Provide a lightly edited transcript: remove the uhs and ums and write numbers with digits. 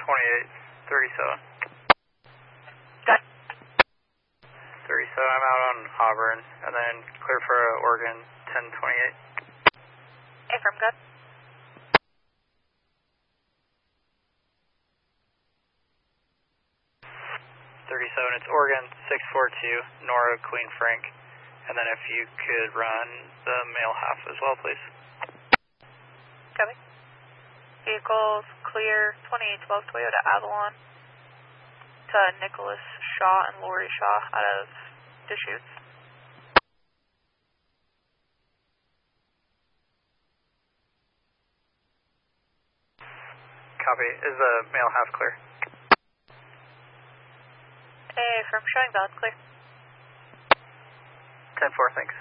2837. Got it. 37, I'm out on Auburn, and then clear for Oregon 1028. Affirm, good. 37, it's Oregon 642, Nora Queen Frank, and then if you could run the male half as well, please. Copy. Vehicles clear 2812 Toyota Avalon to Nicholas Shaw and Lori Shaw out of Deschutes. Copy. Is the male half clear? Affirm, showing valid, clear. 10-4, thanks.